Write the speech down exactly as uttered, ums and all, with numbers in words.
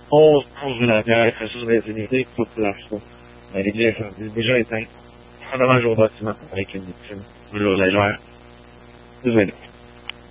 onze, onze mille ampères, sur des unités, pas de place, là. Elle est déjà, elle est déjà éteinte. En dommage au bâtiment, avec une, une brûlure légère. Désolé.